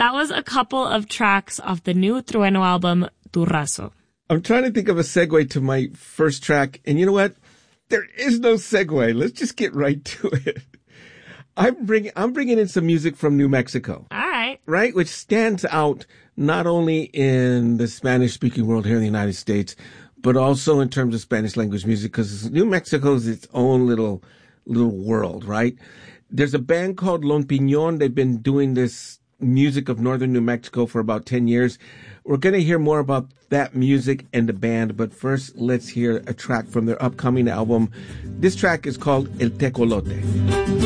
That was a couple of tracks off the new Trueno album, Turrazo. I'm trying to think of a segue to my first track, and you know what? There is no segue. Let's just get right to it. I'm bringing in some music from New Mexico. All right. Right? Which stands out not only in the Spanish-speaking world here in the United States, but also in terms of Spanish language music, because New Mexico is its own little world, right? There's a band called Lon Piñón. They've been doing this music of northern New Mexico for about 10 years. We're going to hear more about that music and the band, but first let's hear a track from their upcoming album. This track is called El Tecolote.